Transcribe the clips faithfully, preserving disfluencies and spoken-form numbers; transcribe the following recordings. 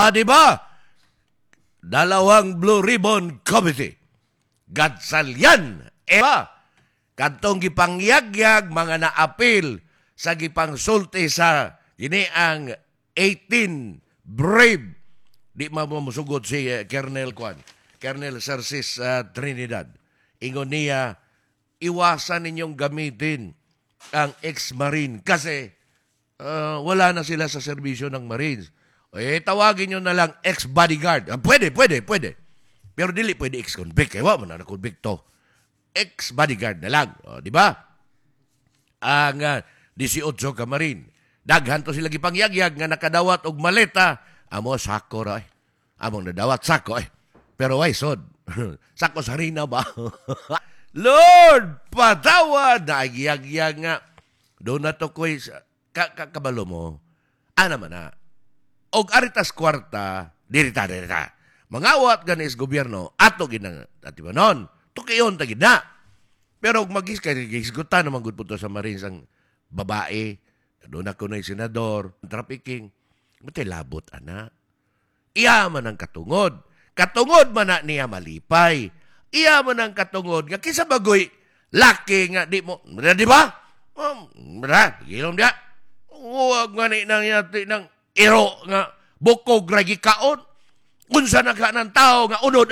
Ah, di ba? Dalawang Blue Ribbon Committee. Gatsalyan. Eba, kantong gipangyagyag mga naapil sa gipangsulti sa giniang eighteen brave. Di mamusugod si uh, Colonel Kwan, Colonel Cerces uh, Trinidad. Ingon niya, iwasan ninyong gamitin ang ex-marine kasi uh, wala na sila sa serbisyo ng Marines. Eh, tawagin nyo na lang ex-bodyguard. Ah, pwede, pwede, pwede. Pero dili pwede ex-convict. Eh, wala mo na na-convict to. Ex-bodyguard na lang. O, di ba? Ang uh, eighteen ka Marine. Daghan to sila gipangyagyag nga nakadawat og maleta. Amo, sako ra eh. Among nadawat, sako eh. Pero why sod? Sako sa harina ba? Lord, patawad! Naagyag-yag nga. Doon na to ko'y ka, ka, kabalo mo. Ano man na? Og aritas kwarta, dirita, dirita. Mangawat ganis gobyerno, ato ginang, ati ba nun? Tukiyon, tagid na. Pero og magis kay gisgutan naman gud puto sa Marines ang babae. Doon ako na yung senador, trafficking. Matay labot, ana. Iya man ang katungod. Katungod man na niya malipay. Iya man ang katungod nga kisa bagoy laki nga di mo, di ba? Um, mara, gilom dia. Huwag nga ni nang yati ng iro nga bukog ragi kaon. Unsa na ka ng tao nga unod.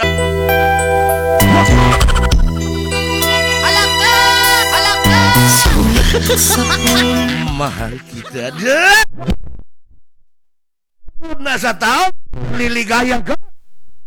Alam ka! Alam ka! Mahal kita. Nasa tao, niligaya ka.